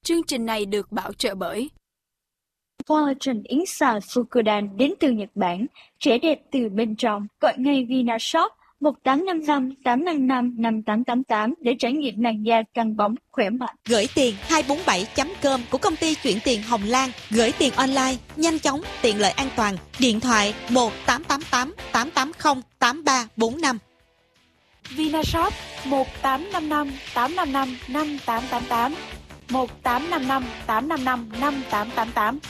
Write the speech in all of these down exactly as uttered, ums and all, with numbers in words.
Chương trình này được bảo trợ bởi Collagen Inside Fukudan đến từ Nhật Bản, trẻ đẹp từ bên trong. Gọi ngay Vinashop một tám năm năm tám năm năm năm tám tám tám để trải nghiệm làn da căng bóng khỏe mạnh. Gửi tiền hai bốn bảy chấm com của công ty chuyển tiền Hồng Lan. Gửi tiền online, nhanh chóng, tiện lợi an toàn. Điện thoại một tám tám tám tám tám không tám ba bốn năm. Vinashop một tám năm năm tám năm năm năm tám tám tám, một tám năm năm tám năm năm năm tám tám tám.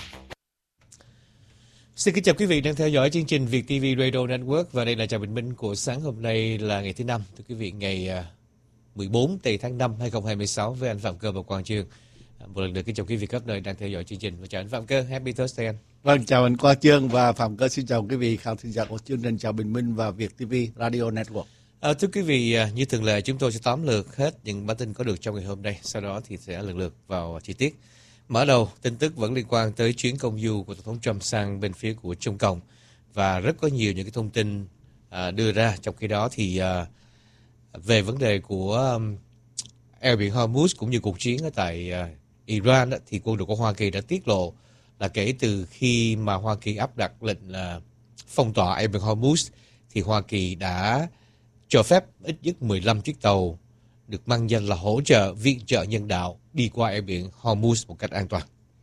Xin kính chào quý vị đang theo dõi chương trình Việt ti vi Radio Network, và đây là Chào Bình Minh của sáng hôm nay là ngày thứ năm, thưa quý vị, ngày mười bốn tây tháng năm hai không hai sáu với anh Phạm Cơ và Quang Chương. Một lần nữa kính chào quý vị khắp nơi đang theo dõi chương trình, và chào anh Phạm Cơ. Happy Thursday anh. Vâng, chào anh Quang Chương và Phạm Cơ, xin chào quý vị khán thính giả của chương trình Chào Bình Minh và Việt ti vi Radio Network. À, thưa quý vị, như thường lệ chúng tôi sẽ tóm lược hết những bản tin có được trong ngày hôm nay, sau đó thì sẽ lần lượt vào chi tiết. Mở đầu, tin tức vẫn liên quan tới chuyến công du của Tổng thống Trump sang bên phía của Trung Cộng, và rất có nhiều những cái thông tin à, đưa ra. Trong khi đó thì à, về vấn đề của um, eo biển Hormuz cũng như cuộc chiến ở tại à, Iran đó, thì quân đội của Hoa Kỳ đã tiết lộ là kể từ khi mà Hoa Kỳ áp đặt lệnh là phong tỏa eo biển Hormuz thì Hoa Kỳ đã cho phép ít nhất mười lăm chiếc tàu được mang danh là hỗ trợ viện trợ nhân đạo đi qua eo biển Hormuz một cách an toàn.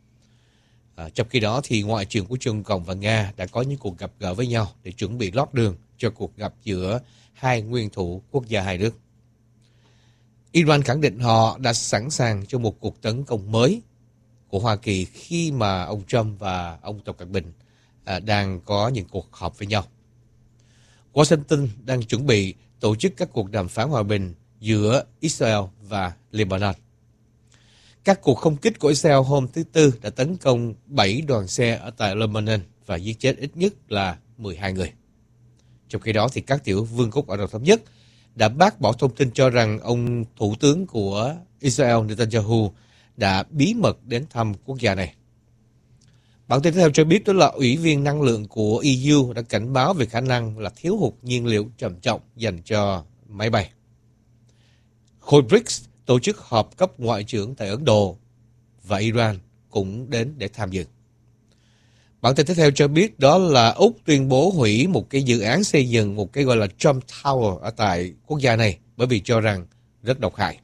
À, trong khi đó thì Ngoại trưởng của Trung Cộng và Nga đã có những cuộc gặp gỡ với nhau để chuẩn bị lót đường cho cuộc gặp giữa hai nguyên thủ quốc gia hai nước. Iran khẳng định họ đã sẵn sàng cho một cuộc tấn công mới của Hoa Kỳ khi mà ông Trump và ông Tập Cận Bình à, đang có những cuộc họp với nhau. Washington đang chuẩn bị tổ chức các cuộc đàm phán hòa bình giữa Israel và Lebanon. Các cuộc không kích của Israel hôm thứ Tư đã tấn công bảy đoàn xe ở tại Lebanon và giết chết ít nhất là mười hai người. Trong khi đó thì các tiểu vương quốc Ả Rập Thống Nhất đã bác bỏ thông tin cho rằng ông thủ tướng của Israel Netanyahu đã bí mật đến thăm quốc gia này. Bản tin tiếp theo cho biết đó là Ủy viên năng lượng của e u đã cảnh báo về khả năng là thiếu hụt nhiên liệu trầm trọng dành cho máy bay. Khối bê rê i xê tổ chức họp cấp ngoại trưởng tại Ấn Độ và Iran cũng đến để tham dự. Bản tin tiếp theo cho biết đó là Úc tuyên bố hủy một cái dự án xây dựng một cái gọi là Trump Tower ở tại quốc gia này bởi vì cho rằng rất độc hại.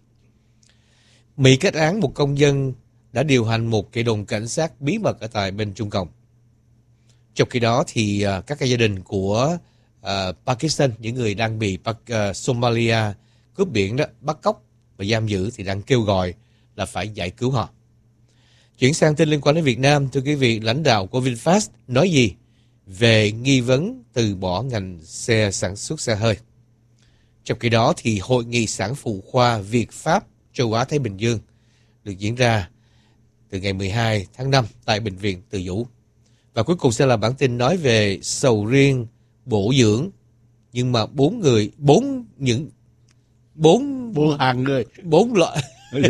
Mỹ kết án một công dân đã điều hành một cái đồn cảnh sát bí mật ở tại bên Trung Cộng. Trong khi đó thì uh, các cái gia đình của uh, Pakistan, những người đang bị uh, Somalia cướp biển đó, bắt cóc và giam giữ thì đang kêu gọi là phải giải cứu họ. Chuyển sang tin liên quan đến Việt Nam, thưa quý vị, lãnh đạo của VinFast nói gì về nghi vấn từ bỏ ngành xe sản xuất xe hơi? Trong khi đó thì hội nghị sản phụ khoa Việt Pháp châu Á Thái Bình Dương được diễn ra từ ngày mười hai tháng năm tại Bệnh viện Từ Dũ. Và cuối cùng sẽ là bản tin nói về sầu riêng bổ dưỡng, nhưng mà bốn người, bốn những bốn bốn hàng người, bốn loại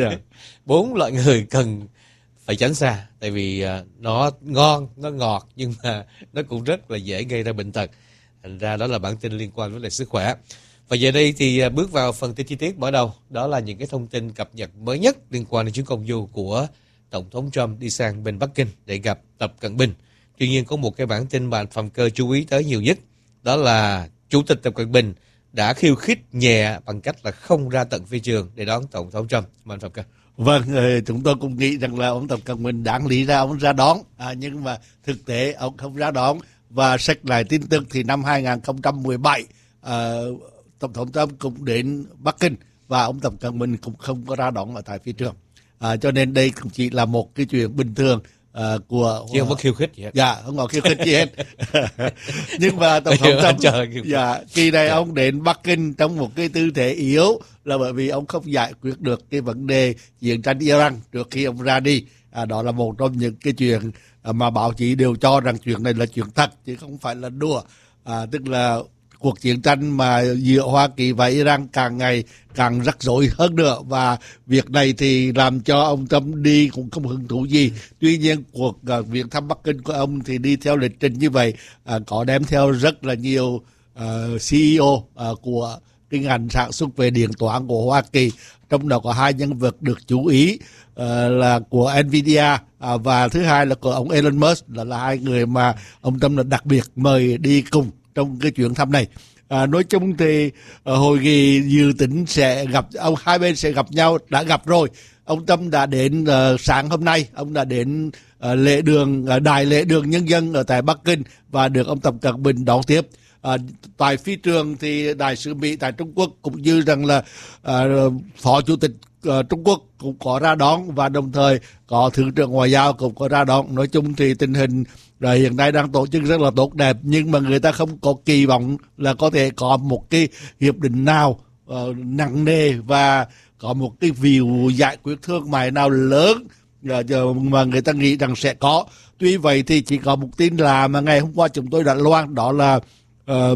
bốn loại người cần phải tránh xa, tại vì uh, nó ngon, nó ngọt, nhưng mà nó cũng rất là dễ gây ra bệnh tật. Thành ra đó là bản tin liên quan đến sức khỏe. Và giờ đây thì uh, bước vào phần tin chi tiết. Mở đầu đó là những cái thông tin cập nhật mới nhất liên quan đến chuyến công du của Tổng thống Trump đi sang bên Bắc Kinh để gặp Tập Cận Bình. Tuy nhiên có một cái bản tin mà Phạm Cơ chú ý tới nhiều nhất, đó là Chủ tịch Tập Cận Bình đã khiêu khích nhẹ bằng cách là không ra tận phi trường để đón Tổng thống Trump. Mời anh Phạm Cơ. Vâng, chúng tôi cũng nghĩ rằng là ông Tập Cận Bình đáng lý ra ông ra đón, à, nhưng mà thực tế ông không ra đón. Và sách lại tin tức thì năm hai không một bảy, à, Tổng thống Trump cũng đến Bắc Kinh và ông Tập Cận Bình cũng không có ra đón ở tại phi trường. À, cho nên đây cũng chỉ là một cái chuyện bình thường uh, của chứ không có khiêu khích gì hết. Dạ, không có khiêu khích gì hết. Nhưng mà Tổng thống Trump, dạ, kỳ này dạ. ông đến Bắc Kinh trong một cái tư thế yếu là bởi vì ông không giải quyết được cái vấn đề chiến tranh Iran trước khi ông ra đi. À, đó là một trong những cái chuyện mà báo chí đều cho rằng chuyện này là chuyện thật chứ không phải là đùa. À, tức là cuộc chiến tranh mà giữa Hoa Kỳ và Iran càng ngày càng rắc rối hơn nữa, và việc này thì làm cho ông Trump đi cũng không hứng thú gì. Tuy nhiên cuộc uh, viếng thăm Bắc Kinh của ông thì đi theo lịch trình như vậy, uh, có đem theo rất là nhiều uh, xê e ô uh, của cái ngành sản xuất về điện toán của Hoa Kỳ. Trong đó có hai nhân vật được chú ý uh, là của Nvidia uh, và thứ hai là của ông Elon Musk, là, là hai người mà ông Trump là đặc biệt mời đi cùng trong cái chuyến thăm này. À, nói chung thì uh, hội nghị dự tính sẽ gặp ông hai bên sẽ gặp nhau, đã gặp rồi. Ông Trump đã đến uh, sáng hôm nay, ông đã đến uh, lễ đường uh, đại lễ đường nhân dân ở tại Bắc Kinh và được ông Tập Cận Bình đón tiếp. Uh, tại phi trường thì đại sứ Mỹ tại Trung Quốc cũng như rằng là uh, phó chủ tịch uh, Trung Quốc cũng có ra đón, và đồng thời có thứ trưởng ngoại giao cũng có ra đón. Nói chung thì tình hình rồi hiện nay đang tổ chức rất là tốt đẹp, nhưng mà người ta không có kỳ vọng là có thể có một cái hiệp định nào uh, nặng nề và có một cái vụ giải quyết thương mại nào lớn uh, mà người ta nghĩ rằng sẽ có. Tuy vậy thì chỉ có một tin là mà ngày hôm qua chúng tôi đã loan, đó là uh, uh,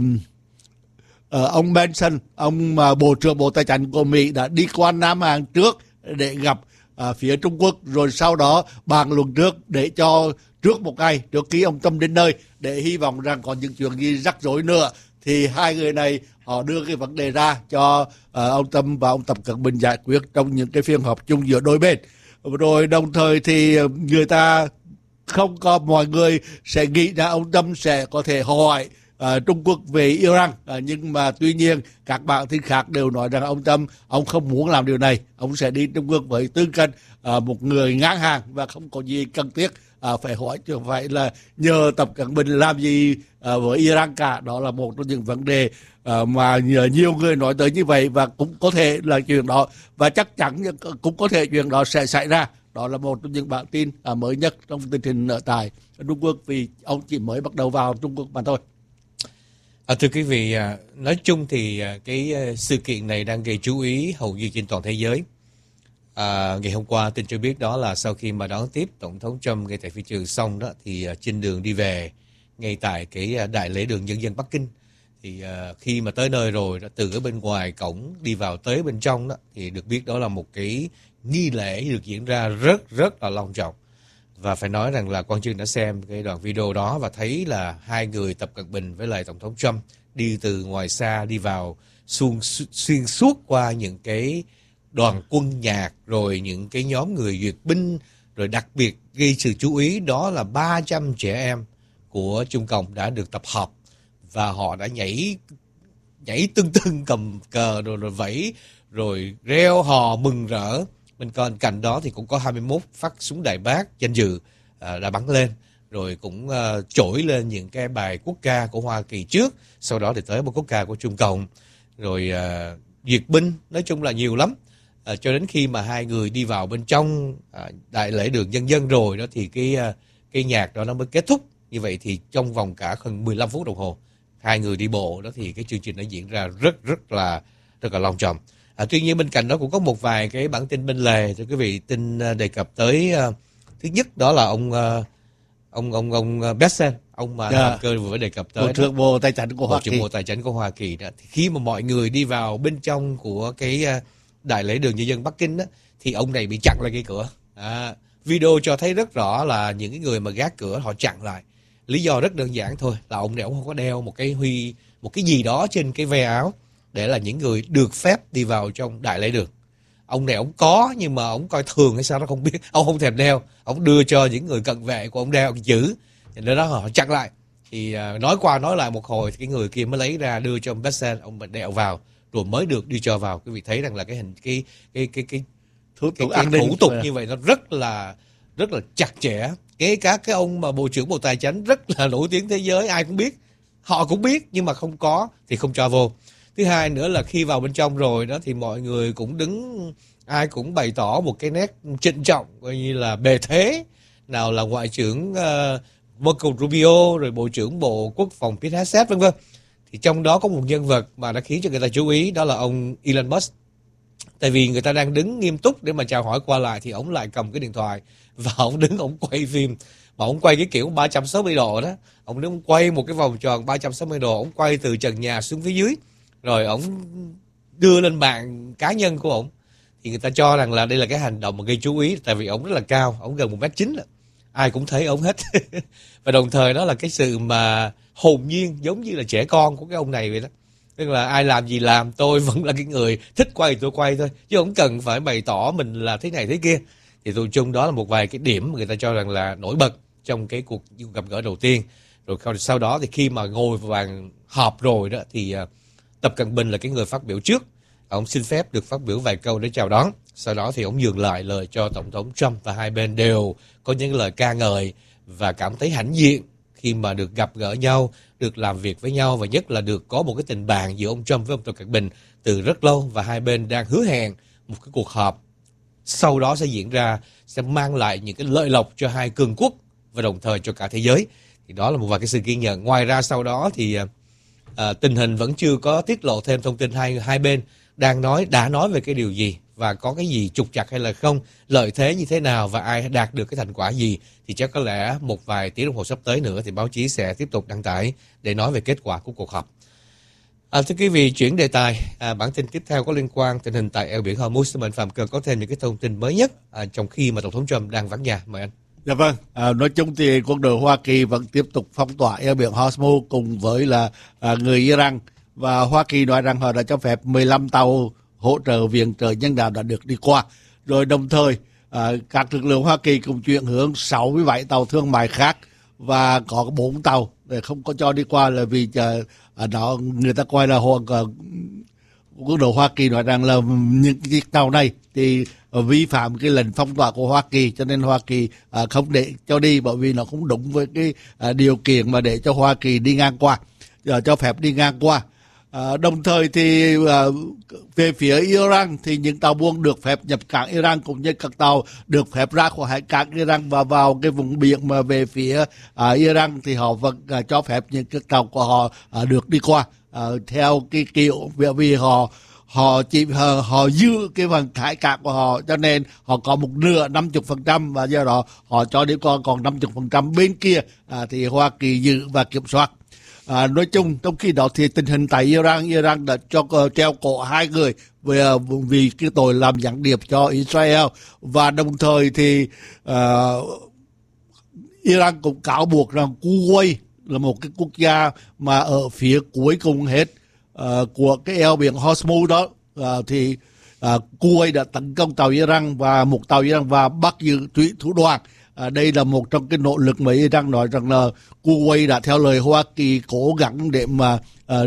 ông Benson, ông uh, Bộ trưởng Bộ Tài chính của Mỹ đã đi qua Nam Hàn trước để gặp uh, phía Trung Quốc, rồi sau đó bàn luận trước để cho trước một ngày trước khi ông Trump đến nơi, để hy vọng rằng có những chuyện gì rắc rối nữa thì hai người này họ đưa cái vấn đề ra cho uh, ông Trump và ông Tập Cận Bình giải quyết trong những cái phiên họp chung giữa đôi bên. Rồi đồng thời thì người ta không có, mọi người sẽ nghĩ là ông Trump sẽ có thể hỏi uh, Trung Quốc về Iran, uh, nhưng mà tuy nhiên các bản tin khác đều nói rằng ông Trump ông không muốn làm điều này, ông sẽ đi Trung Quốc với tư cách uh, một người ngang hàng và không có gì cần thiết À, phải hỏi, chứ phải là nhờ Tập Cận Bình làm gì à, với Iran cả. Đó là một trong những vấn đề à, mà nhiều người nói tới như vậy, và cũng có thể là chuyện đó, và chắc chắn cũng có thể chuyện đó sẽ xảy ra. Đó là một trong những bản tin à, mới nhất trong tình hình ở tại Trung Quốc, vì ông chỉ mới bắt đầu vào Trung Quốc mà thôi. À, thưa quý vị, à, nói chung thì à, cái sự kiện này đang gây chú ý hầu như trên toàn thế giới. À, ngày hôm qua tin cho biết đó là sau khi mà đón tiếp Tổng thống Trump ngay tại phi trường xong đó, thì uh, trên đường đi về ngay tại cái uh, đại lễ đường nhân dân Bắc Kinh, thì uh, khi mà tới nơi rồi đó, từ ở bên ngoài cổng đi vào tới bên trong đó, thì được biết đó là một cái nghi lễ được diễn ra rất rất là long trọng. Và phải nói rằng là Quang Trương đã xem cái đoạn video đó và thấy là hai người Tập Cận Bình với lại Tổng thống Trump đi từ ngoài xa đi vào xuyên, xuyên suốt qua những cái đoàn quân nhạc, rồi những cái nhóm người duyệt binh, rồi đặc biệt gây sự chú ý đó là ba trăm trẻ em của Trung Cộng đã được tập hợp, và họ đã nhảy nhảy tưng tưng cầm cờ rồi, rồi vẫy, rồi reo hò mừng rỡ. Bên cạnh đó thì cũng có hai mươi mốt phát súng đại bác danh dự à, đã bắn lên, rồi cũng à, trỗi lên những cái bài quốc ca của Hoa Kỳ trước, sau đó thì tới một quốc ca của Trung Cộng, rồi à, duyệt binh, nói chung là nhiều lắm. À, cho đến khi mà hai người đi vào bên trong à, đại lễ đường nhân dân rồi đó, thì cái à, cái nhạc đó nó mới kết thúc. Như vậy thì trong vòng cả gần mười lăm phút đồng hồ hai người đi bộ đó, thì cái chương trình nó diễn ra rất rất là rất là long trọng. À, tuy nhiên bên cạnh đó cũng có một vài cái bản tin bên lề cho quý vị. Tin uh, đề cập tới uh, thứ nhất đó là ông uh, ông ông ông uh, Bessent, ông mà yeah. cơ vừa đề cập tới Bộ trưởng Bộ Tài chính của Hoa Kỳ. Bộ Tài chính của Hoa Kỳ đó. Thì khi mà mọi người đi vào bên trong của cái uh, đại lễ đường nhân dân Bắc Kinh đó, thì ông này bị chặn lại cái cửa. À, video cho thấy rất rõ là những cái người mà gác cửa họ chặn lại. Lý do rất đơn giản thôi, là ông này ông không có đeo một cái huy một cái gì đó trên cái ve áo để là những người được phép đi vào trong đại lễ đường. Ông này ông có, nhưng mà ông coi thường hay sao đó không biết, ông không thèm đeo, ông đưa cho những người cận vệ của ông đeo giữ, nên đó họ chặn lại. Thì uh, nói qua nói lại một hồi thì cái người kia mới lấy ra đưa cho ông Bessent, ông đeo vào rồi mới được đi cho vào. Quý vị thấy rằng là cái hình cái cái cái cái thủ tục, cái, cái thủ tục như vậy nó rất là rất là chặt chẽ. Kể cả cái ông mà Bộ trưởng Bộ Tài chính rất là nổi tiếng thế giới, ai cũng biết, họ cũng biết, nhưng mà không có thì không cho vô. Thứ hai nữa là khi vào bên trong rồi đó thì mọi người cũng đứng, ai cũng bày tỏ một cái nét trịnh trọng, coi như là bề thế. Nào là Ngoại trưởng uh, Marco Rubio, rồi Bộ trưởng Bộ Quốc phòng Pete Hegseth, vân vân. Thì trong đó có một nhân vật mà đã khiến cho người ta chú ý, đó là ông Elon Musk. Tại vì người ta đang đứng nghiêm túc để mà chào hỏi qua lại, thì ông lại cầm cái điện thoại và ông đứng ông quay phim. Mà ông quay cái kiểu ba trăm sáu mươi độ đó. Ông đứng ông quay một cái vòng tròn ba trăm sáu mươi độ, ông quay từ trần nhà xuống phía dưới. Rồi ông đưa lên mạng cá nhân của ông. Thì người ta cho rằng là đây là cái hành động mà gây chú ý. Tại vì ông rất là cao, ông gần một mét chín, ai cũng thấy ông hết. Và đồng thời đó là cái sự mà hồn nhiên giống như là trẻ con của cái ông này vậy đó. Tức là ai làm gì làm, tôi vẫn là cái người thích quay tôi quay thôi, chứ không cần phải bày tỏ mình là thế này thế kia. Thì tụi chung đó là một vài cái điểm mà người ta cho rằng là nổi bật trong cái cuộc gặp gỡ đầu tiên. Rồi sau đó thì khi mà ngồi vào bàn họp rồi đó thì uh, Tập Cận Bình là cái người phát biểu trước. Ông xin phép được phát biểu vài câu để chào đón. Sau đó thì ông nhường lại lời cho Tổng thống Trump, và hai bên đều có những lời ca ngợi và cảm thấy hãnh diện khi mà được gặp gỡ nhau, được làm việc với nhau, và nhất là được có một cái tình bạn giữa ông Trump với ông Tập Cận Bình từ rất lâu. Và hai bên đang hứa hẹn một cái cuộc họp sau đó sẽ diễn ra, sẽ mang lại những cái lợi lộc cho hai cường quốc và đồng thời cho cả thế giới. Thì đó là một vài cái sự ghi nhận. Ngoài ra sau đó thì à, tình hình vẫn chưa có tiết lộ thêm thông tin hai hai bên đang nói đã nói về cái điều gì và có cái gì trục trặc hay là không, lợi thế như thế nào và ai đạt được cái thành quả gì. Thì chắc có lẽ một vài tiếng đồng hồ sắp tới nữa thì báo chí sẽ tiếp tục đăng tải để nói về kết quả của cuộc họp. À, thưa quý vị, chuyển đề tài, à, bản tin tiếp theo có liên quan tình hình tại eo biển Hormuz. Mình Phạm Cơ có thêm những cái thông tin mới nhất à, trong khi mà Tổng thống Trump đang vắng nhà. Mời anh. Dạ vâng, à, nói chung thì quân đội Hoa Kỳ vẫn tiếp tục phong tỏa eo biển Hormuz cùng với là à, người Iran, và Hoa Kỳ nói rằng họ đã cho phép mười lăm tàu hỗ trợ viện trợ nhân đạo đã được đi qua. Rồi đồng thời à, các lực lượng Hoa Kỳ cũng chuyển hướng sáu mươi bảy tàu thương mại khác, và có bốn tàu để không có cho đi qua là vì à, đó người ta coi là họ quân đội Hoa Kỳ nói rằng là những chiếc tàu này thì vi phạm cái lệnh phong tỏa của Hoa Kỳ, cho nên Hoa Kỳ à, không để cho đi, bởi vì nó không đúng với cái à, điều kiện mà để cho Hoa Kỳ đi ngang qua, à, cho phép đi ngang qua. À, đồng thời thì à, về phía Iran thì những tàu buôn được phép nhập cảng Iran cũng như các tàu được phép ra khỏi hải cảng Iran và vào cái vùng biển mà về phía à, Iran thì họ vẫn à, cho phép những cái tàu của họ à, được đi qua à, theo cái kiểu vì họ họ chỉ họ, họ giữ cái phần hải cảng của họ, cho nên họ có một nửa năm mươi phần trăm, và do đó họ cho đi qua còn năm mươi phần trăm bên kia à, thì Hoa Kỳ giữ và kiểm soát. À, nói chung trong khi đó thì tình hình tại Iran, Iran đã cho uh, treo cổ hai người vì, uh, vì cái tội làm gián điệp cho Israel, và đồng thời thì uh, Iran cũng cáo buộc rằng Kuwait là một cái quốc gia mà ở phía cuối cùng hết uh, của cái eo biển Hormuz đó, uh, thì uh, Kuwait đã tấn công tàu Iran và một tàu Iran và bắt giữ thủy thủ đoàn. À, đây là một trong cái nỗ lực mà Iran nói rằng là Kuwait đã theo lời Hoa Kỳ cố gắng để mà à,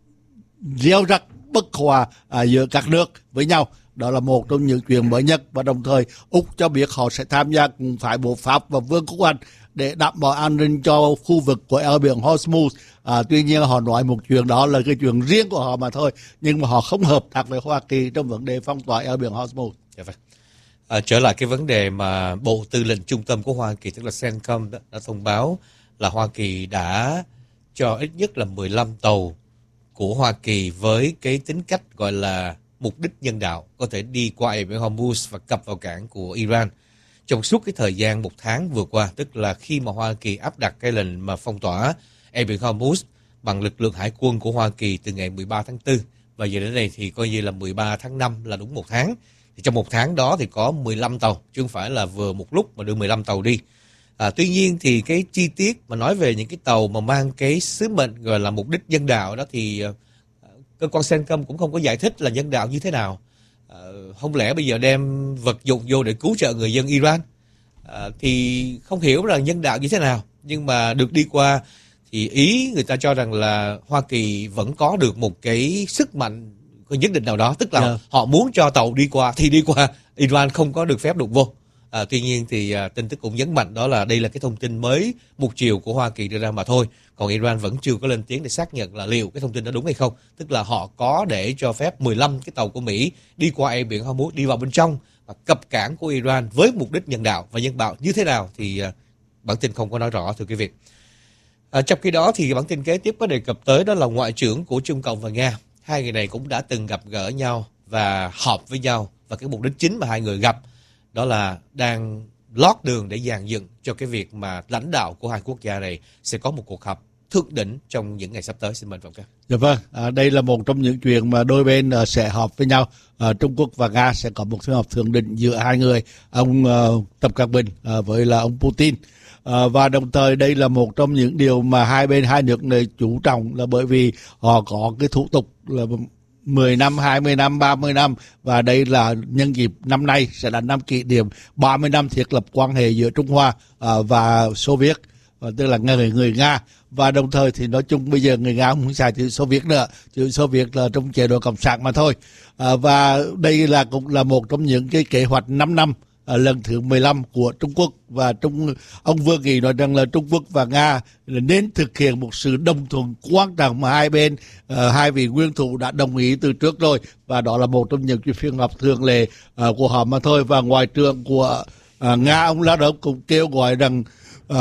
gieo rắc bất hòa à, giữa các nước với nhau. Đó là một trong những chuyện mới nhất, và đồng thời Úc cho biết họ sẽ tham gia cùng phái bộ Pháp và Vương quốc Anh để đảm bảo an ninh cho khu vực của eo biển Hormuz. À, tuy nhiên họ nói một chuyện đó là cái chuyện riêng của họ mà thôi, nhưng mà họ không hợp tác với Hoa Kỳ trong vấn đề phong tỏa eo biển Hormuz. Dạ vâng. À, trở lại cái vấn đề mà Bộ Tư lệnh Trung tâm của Hoa Kỳ, tức là CENTCOM đã, đã thông báo là Hoa Kỳ đã cho ít nhất là mười lăm tàu của Hoa Kỳ với cái tính cách gọi là mục đích nhân đạo có thể đi qua eo biển Hormuz và cập vào cảng của Iran trong suốt cái thời gian một tháng vừa qua, tức là khi mà Hoa Kỳ áp đặt cái lệnh mà phong tỏa eo biển Hormuz bằng lực lượng hải quân của Hoa Kỳ từ ngày mười ba tháng tư, và giờ đến đây thì coi như là mười ba tháng năm là đúng một tháng. Thì trong một tháng đó thì có mười lăm tàu, chứ không phải là vừa một lúc mà đưa mười lăm tàu đi. À, tuy nhiên thì cái chi tiết mà nói về những cái tàu mà mang cái sứ mệnh gọi là mục đích nhân đạo đó thì uh, cơ quan CENTCOM cũng không có giải thích là nhân đạo như thế nào. À, không lẽ bây giờ đem vật dụng vô để cứu trợ người dân Iran? À, thì không hiểu là nhân đạo như thế nào. Nhưng mà được đi qua thì ý người ta cho rằng là Hoa Kỳ vẫn có được một cái sức mạnh nhất định nào đó, tức là yeah. họ muốn cho tàu đi qua thì đi qua, Iran không có được phép đụng vô. À, tuy nhiên thì à, tin tức cũng nhấn mạnh đó là đây là cái thông tin mới một chiều của Hoa Kỳ đưa ra mà thôi, còn Iran vẫn chưa có lên tiếng để xác nhận là liệu cái thông tin đó đúng hay không. Tức là họ có để cho phép mười lăm cái tàu của Mỹ đi qua eo biển Hormuz, đi vào bên trong và cập cảng của Iran với mục đích nhân đạo, và nhân đạo như thế nào thì à, bản tin không có nói rõ, thưa quý vị. À, trong khi đó thì bản tin kế tiếp có đề cập tới đó là ngoại trưởng của Trung Cộng và Nga. Hai người này cũng đã từng gặp gỡ nhau và họp với nhau, và cái mục đích chính mà hai người gặp đó là đang lót đường để dàn dựng cho cái việc mà lãnh đạo của hai quốc gia này sẽ có một cuộc họp thượng đỉnh trong những ngày sắp tới. Xin mời Phạm Cát. Dạ vâng, à, đây là một trong những chuyện mà đôi bên uh, sẽ họp với nhau. Uh, Trung Quốc và Nga sẽ có một cuộc họp thượng đỉnh giữa hai người, ông uh, Tập Cận Bình uh, với là ông Putin. Uh, và đồng thời đây là một trong những điều mà hai bên hai nước này chú trọng, là bởi vì họ có cái thủ tục là mười năm, hai mươi năm, ba mươi năm, và đây là nhân dịp năm nay sẽ là năm kỷ niệm ba mươi năm thiết lập quan hệ giữa Trung Hoa uh, và Xô Viết, uh, tức là người người Nga. Và đồng thời thì nói chung bây giờ người Nga không xài chữ Xô Viết nữa, chữ Xô Viết là trong chế độ cộng sản mà thôi. À, và đây là cũng là một trong những cái kế hoạch năm năm à, lần thứ mười lăm của Trung Quốc. Và Trung ông Vương Nghị nói rằng là Trung Quốc và Nga là nên thực hiện một sự đồng thuận quan trọng mà hai bên à, hai vị nguyên thủ đã đồng ý từ trước rồi, và đó là một trong những cái phiên họp thường lệ à, của họ mà thôi. Và ngoại trưởng của à, Nga ông Lavrov cũng kêu gọi rằng à,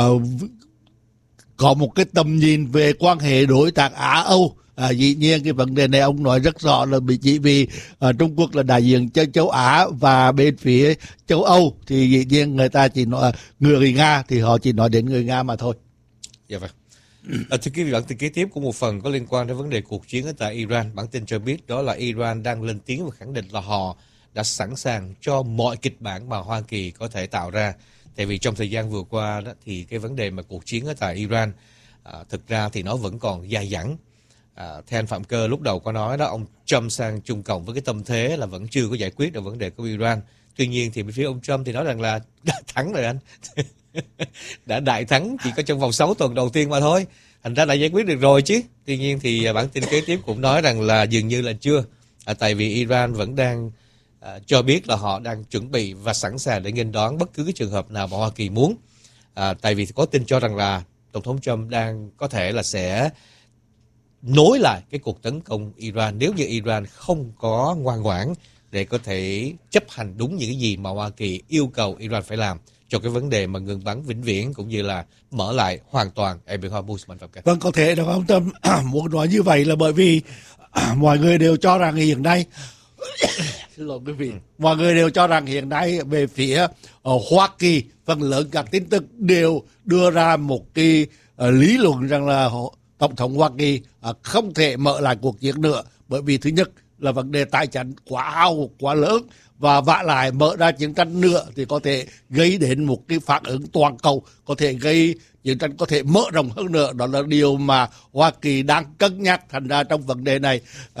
có một cái tầm nhìn về quan hệ đối tác Á-Âu. À, dĩ nhiên cái vấn đề này ông nói rất rõ là bị chỉ vì à, Trung Quốc là đại diện cho châu Á, và bên phía châu Âu thì dĩ nhiên người ta chỉ nói người Nga thì họ chỉ nói đến người Nga mà thôi. Dạ vâng. À, thưa quý vị, bản tin kế tiếp của một phần có liên quan đến vấn đề cuộc chiến ở tại Iran. Bản tin cho biết đó là Iran đang lên tiếng và khẳng định là họ đã sẵn sàng cho mọi kịch bản mà Hoa Kỳ có thể tạo ra. Tại vì trong thời gian vừa qua đó thì cái vấn đề mà cuộc chiến ở tại Iran à, thực ra thì nó vẫn còn dai dẳng. À, theo anh Phạm Cơ lúc đầu có nói đó, ông Trump sang Trung Cộng với cái tâm thế là vẫn chưa có giải quyết được vấn đề của Iran. Tuy nhiên thì bên phía ông Trump thì nói rằng là đã thắng rồi anh. Đã đại thắng chỉ có trong vòng sáu tuần đầu tiên mà thôi. Thành ra đã giải quyết được rồi chứ. Tuy nhiên thì bản tin kế tiếp cũng nói rằng là dường như là chưa. À, tại vì Iran vẫn đang à, cho biết là họ đang chuẩn bị và sẵn sàng để nghênh đón bất cứ cái trường hợp nào mà Hoa Kỳ muốn. À, tại vì có tin cho rằng là Tổng thống Trump đang có thể là sẽ nối lại cái cuộc tấn công Iran nếu như Iran không có ngoan ngoãn để có thể chấp hành đúng những cái gì mà Hoa Kỳ yêu cầu Iran phải làm cho cái vấn đề mà ngừng bắn vĩnh viễn cũng như là mở lại hoàn toàn eo biển Hormuz. Vâng, có thể được ông Tâm muốn nói như vậy là bởi vì mọi người đều cho rằng hiện nay xin lỗi quý vị, mọi người đều cho rằng hiện nay về phía ở Hoa Kỳ phần lớn các tin tức đều đưa ra một cái uh, lý luận rằng là Tổng thống Hoa Kỳ uh, không thể mở lại cuộc chiến nữa, bởi vì thứ nhất là vấn đề tài chính quá ao quá lớn, và vả lại mở ra chiến tranh nữa thì có thể gây đến một cái phản ứng toàn cầu, có thể gây chiến tranh có thể mở rộng hơn nữa. Đó là điều mà Hoa Kỳ đang cân nhắc. Thành ra trong vấn đề này uh,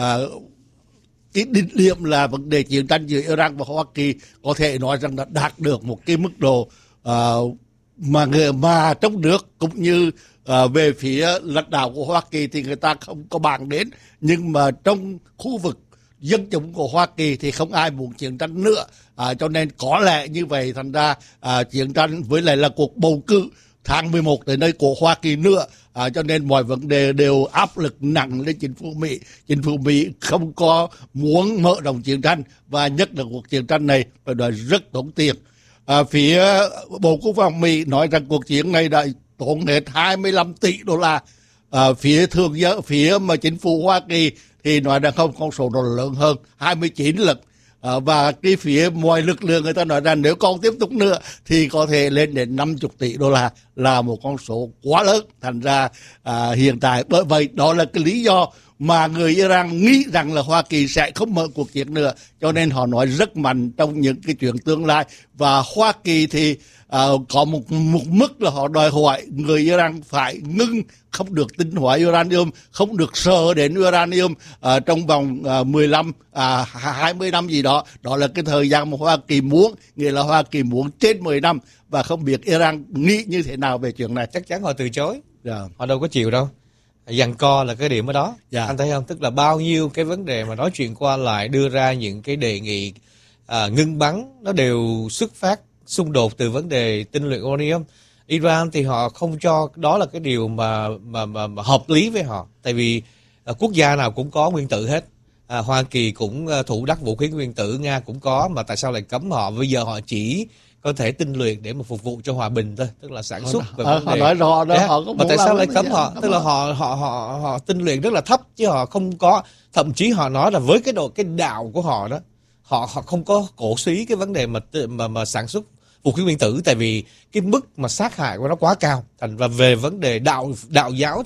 cái đỉnh điểm là vấn đề chiến tranh giữa Iran và Hoa Kỳ có thể nói rằng đã đạt được một cái mức độ uh, mà người mà trong nước cũng như uh, về phía lãnh đạo của Hoa Kỳ thì người ta không có bàn đến, nhưng mà trong khu vực dân chúng của Hoa Kỳ thì không ai muốn chiến tranh nữa. À, cho nên có lẽ như vậy, thành ra à, chiến tranh với lại là cuộc bầu cử tháng mười một tới đây của Hoa Kỳ nữa, à, cho nên mọi vấn đề đều áp lực nặng lên chính phủ Mỹ. Chính phủ Mỹ không có muốn mở rộng chiến tranh, và nhất là cuộc chiến tranh này phải nói rất tốn tiền. À, phía Bộ Quốc phòng Mỹ nói rằng cuộc chiến này đã tốn hết hai mươi lăm tỷ đô la. À, phía thường dân, phía mà chính phủ Hoa Kỳ thì nói rằng không, con số đó lớn hơn hai mươi chín lần. À, và cái phía mọi lực lượng người ta nói rằng nếu còn tiếp tục nữa thì có thể lên đến năm mươi tỷ đô la, là một con số quá lớn. Thành ra à, hiện tại bởi vậy đó là cái lý do mà người Iran nghĩ rằng là Hoa Kỳ sẽ không mở cuộc chiến nữa, cho nên họ nói rất mạnh trong những cái chuyện tương lai. Và Hoa Kỳ thì à, có một, một mức là họ đòi hỏi người Iran phải ngưng, không được tinh hóa uranium, không được sờ đến uranium à, trong vòng à, mười lăm, à, hai mươi năm gì đó. Đó là cái thời gian mà Hoa Kỳ muốn, nghĩa là Hoa Kỳ muốn trên mười năm, và không biết Iran nghĩ như thế nào về chuyện này. Chắc chắn họ từ chối, yeah. Họ đâu có chịu đâu. Giằng co là cái điểm ở đó, yeah. Anh thấy không? Tức là bao nhiêu cái vấn đề mà nói chuyện qua lại, đưa ra những cái đề nghị à, ngưng bắn, nó đều xuất phát xung đột từ vấn đề tinh luyện uranium. Iran thì họ không cho đó là cái điều mà mà mà, mà hợp lý với họ, tại vì à, quốc gia nào cũng có nguyên tử hết. À, Hoa Kỳ cũng à, thủ đắc vũ khí nguyên tử, Nga cũng có, mà tại sao lại cấm họ? Bây giờ họ chỉ có thể tinh luyện để mà phục vụ cho hòa bình thôi, tức là sản xuất. Họ, họ, họ nói rõ đó, yeah. Họ có mà tại sao lại cấm họ? Tức là họ họ họ họ tinh luyện rất là thấp, chứ họ không có, thậm chí họ nói là với cái độ cái đạo của họ đó, họ họ không có cổ suý cái vấn đề mà mà mà sản xuất vũ khí nguyên tử, tại vì cái mức mà sát hại của nó quá cao. Thành và về vấn đề đạo đạo giáo thôi,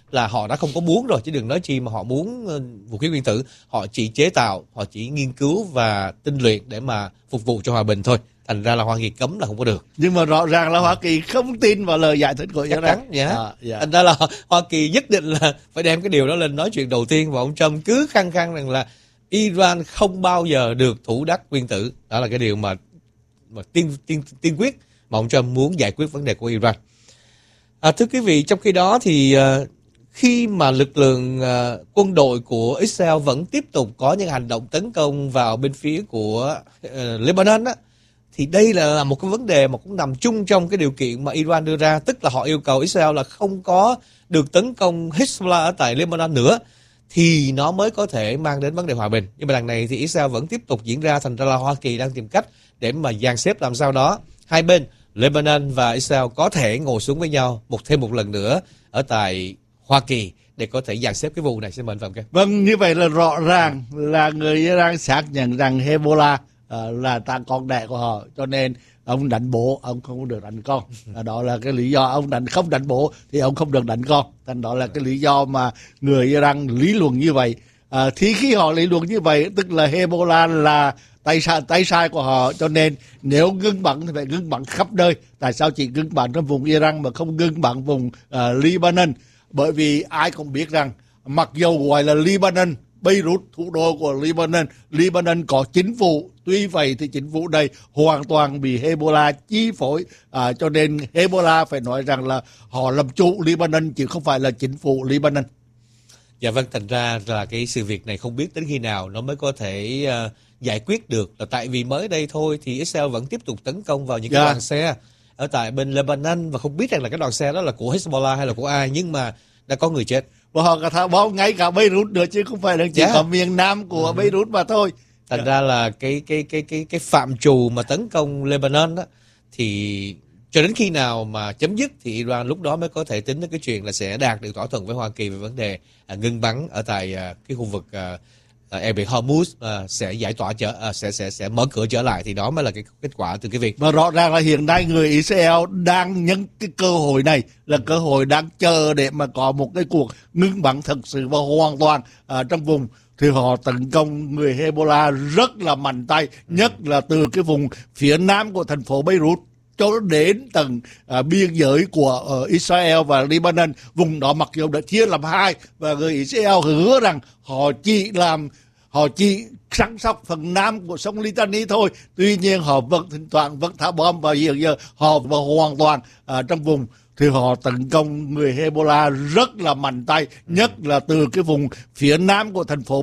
là họ đã không có muốn rồi, chứ đừng nói chi mà họ muốn vũ khí nguyên tử. Họ chỉ chế tạo, họ chỉ nghiên cứu và tinh luyện để mà phục vụ cho hòa bình thôi. Thành ra là Hoa Kỳ cấm là không có được. Nhưng mà rõ ràng là Hoa Kỳ không tin vào lời giải thích của Chắc Iran. chắn, yeah. À, yeah. Thành ra là Hoa Kỳ nhất định là phải đem cái điều đó lên nói chuyện đầu tiên, và ông Trump cứ khăng khăng rằng là Iran không bao giờ được thủ đắc nguyên tử. Đó là cái điều mà, mà tiên, tiên, tiên quyết mà ông Trump muốn giải quyết vấn đề của Iran. À, thưa quý vị, trong khi đó thì uh, khi mà lực lượng uh, quân đội của Israel vẫn tiếp tục có những hành động tấn công vào bên phía của uh, Lebanon á, thì đây là, là một cái vấn đề mà cũng nằm chung trong cái điều kiện mà Iran đưa ra, tức là họ yêu cầu Israel là không có được tấn công Hezbollah ở tại Lebanon nữa thì nó mới có thể mang đến vấn đề hòa bình. Nhưng mà đằng này thì Israel vẫn tiếp tục diễn ra, thành ra là Hoa Kỳ đang tìm cách để mà dàn xếp làm sao đó hai bên Lebanon và Israel có thể ngồi xuống với nhau một thêm một lần nữa ở tại Hoa Kỳ để có thể dàn xếp cái vụ này. Xin mời Phạm Kim. Vâng, như vậy là rõ ràng là người Iran xác nhận rằng Hezbollah uh, là ta con đẻ của họ, cho nên ông đánh bố, ông không được đánh con. À, đó là cái lý do ông đánh không đánh bố thì ông không được đánh con. Thành đó là cái lý do mà người Iran lý luận như vậy. À, thì khi họ lý luận như vậy, tức là Hezbollah là tay sai, tay sai của họ, cho nên nếu ngưng bắn thì phải ngưng bắn khắp nơi. Tại sao chỉ ngưng bắn trong vùng Iran mà không ngưng bắn vùng uh, Lebanon? Bởi vì ai cũng biết rằng mặc dù gọi là Lebanon, Beirut, thủ đô của Lebanon, Lebanon có chính phủ, tuy vậy thì chính phủ đây hoàn toàn bị Hezbollah chi phối, à, cho nên Hezbollah phải nói rằng là họ làm chủ Lebanon chứ không phải là chính phủ Lebanon. Dạ vâng, thành ra là cái sự việc này không biết đến khi nào nó mới có thể uh, giải quyết được, là tại vì mới đây thôi thì Israel vẫn tiếp tục tấn công vào những cái yeah. đoàn xe ở tại bên Lebanon, và không biết rằng là cái đoàn xe đó là của Hezbollah hay là của ai, nhưng mà đã có người chết. Và họ cả thả bom ngay cả Beirut nữa, chứ không phải là chỉ yeah. có miền nam của uh-huh. Beirut mà thôi. Thành yeah. ra là cái cái cái cái cái phạm trù mà tấn công Lebanon đó thì cho đến khi nào mà chấm dứt thì Iran lúc đó mới có thể tính đến cái chuyện là sẽ đạt được thỏa thuận với Hoa Kỳ về vấn đề à, ngưng bắn ở tại à, cái khu vực à, à, eo biển Hormuz, à, sẽ giải tỏa trở à, sẽ sẽ sẽ mở cửa trở lại, thì đó mới là cái kết quả từ cái việc. Và rõ ràng là hiện nay người Israel đang nhân cái cơ hội này là cơ hội đang chờ để mà có một cái cuộc ngưng bắn thực sự và hoàn toàn à, trong vùng. Thì họ tấn công người Hezbollah rất là mạnh tay, nhất là từ cái vùng phía nam của thành phố Beirut cho đến tầng uh, biên giới của uh, Israel và Lebanon. Vùng đó mặc dù đã chia làm hai, và người Israel hứa rằng họ chỉ làm họ chỉ săn sóc phần nam của sông Litani thôi. Tuy nhiên họ vẫn thỉnh thoảng vẫn thả bom, và hiện giờ họ và hoàn toàn uh, trong vùng. Thì họ tấn công người Hezbollah rất là mạnh tay, nhất là từ cái vùng phía nam của thành phố